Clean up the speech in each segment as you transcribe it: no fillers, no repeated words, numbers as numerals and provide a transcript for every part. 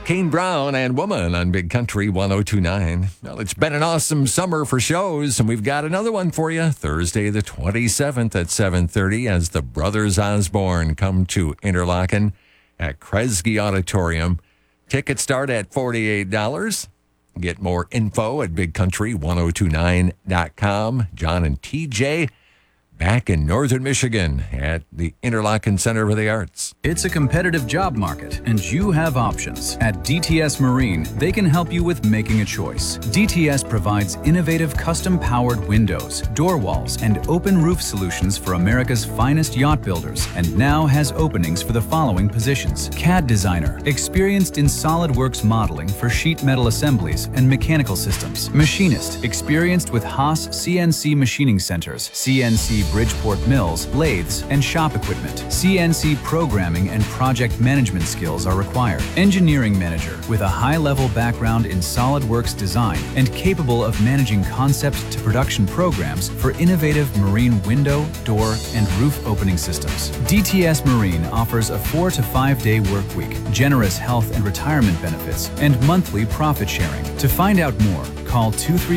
Kane Brown and Woman on Big Country 102.9. Well, it's been an awesome summer for shows, and we've got another one for you Thursday the 27th at 7:30 as the Brothers Osborne come to Interlaken at Kresge Auditorium. Tickets start at $48. Get more info at bigcountry1029.com. John and TJ back in northern Michigan at the Interlaken Center for the Arts. It's a competitive job market, and you have options. At DTS Marine, they can help you with making a choice. DTS provides innovative custom-powered windows, door walls, and open roof solutions for America's finest yacht builders, and now has openings for the following positions. CAD designer, experienced in SolidWorks modeling for sheet metal assemblies and mechanical systems. Machinist, experienced with Haas CNC machining centers, CNC Bridgeport mills, lathes, and shop equipment. CNC programming and project management skills are required. Engineering manager with a high-level background in SolidWorks design and capable of managing concept to production programs for innovative marine window, door, and roof opening systems. DTS Marine offers a 4 to 5 day work week, generous health and retirement benefits, and monthly profit sharing. To find out more, call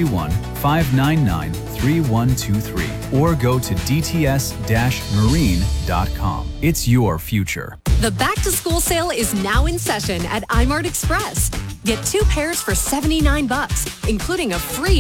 231-599-3123 or go to dts-marine.com. It's your future. The back-to-school sale is now in session at iMart Express. Get 2 pairs for $79, including a free